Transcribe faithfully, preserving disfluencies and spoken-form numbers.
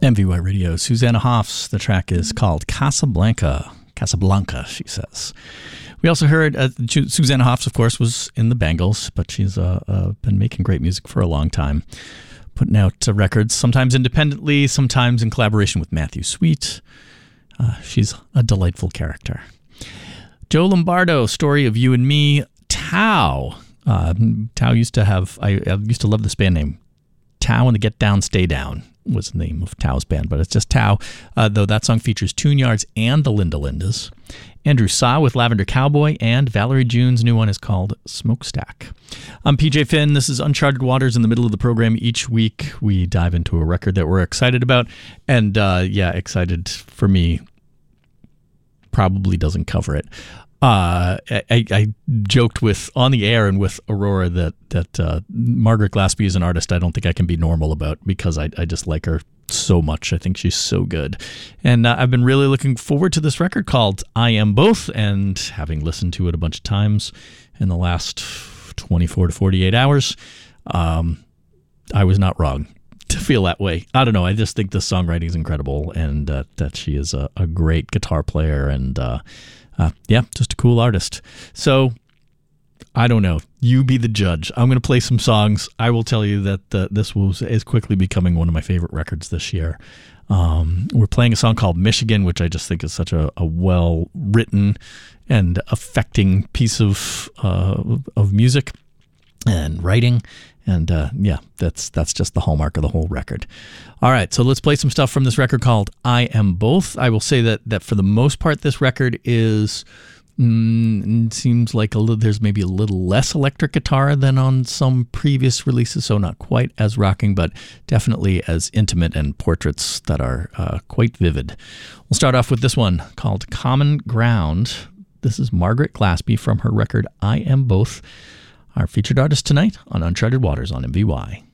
M V Y Radio, Susanna Hoffs. The track is called Casablanca. Casablanca, she says. We also heard uh, Susanna Hoffs, of course, was in the Bangles, but she's uh, uh, been making great music for a long time, putting out uh, records, sometimes independently, sometimes in collaboration with Matthew Sweet. Uh, she's a delightful character. Joe Lombardo, Story of You and Me. Tao. Uh, Tao used to have, I, I used to love this band name. Tao and the Get Down, Stay Down was the name of Tao's band, but it's just Tao, uh, though that song features Tune Yards and the Linda Lindas. Andrew Sa with Lavender Cowboy, and Valerie June's new one is called Smokestack. I'm P J Finn. This is Uncharted Waters. In the middle of the program each week, we dive into a record that we're excited about, and uh, yeah, excited for me probably doesn't cover it. Uh, I, I joked with on the air and with Aurora that that uh, Margaret Glaspie is an artist I don't think I can be normal about, because I, I just like her so much. I think she's so good. And uh, I've been really looking forward to this record called I Am Both, and having listened to it a bunch of times in the last twenty-four to forty-eight hours, um, I was not wrong to feel that way. I don't know. I just think the songwriting is incredible, and uh, that she is a, a great guitar player, and uh, Uh, yeah, just a cool artist. So, I don't know. You be the judge. I'm going to play some songs. I will tell you that uh, this was, is quickly becoming one of my favorite records this year. Um, we're playing a song called Michigan, which I just think is such a, a well-written and affecting piece of uh, of music and writing. And uh, yeah, that's that's just the hallmark of the whole record. All right, so let's play some stuff from this record called I Am Both. I will say that that for the most part, this record is mm, seems like a little, there's maybe a little less electric guitar than on some previous releases, so not quite as rocking, but definitely as intimate, and portraits that are uh, quite vivid. We'll start off with this one called Common Ground. This is Margaret Glaspie from her record I Am Both, our featured artist tonight on Uncharted Waters on M V Y.